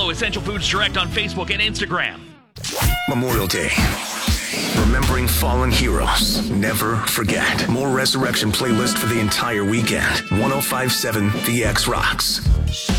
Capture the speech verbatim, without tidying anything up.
Follow Essential Foods Direct on Facebook and Instagram. Memorial Day. Remembering fallen heroes. Never forget. More Resurrection playlist for the entire weekend. ten fifty-seven The X Rocks.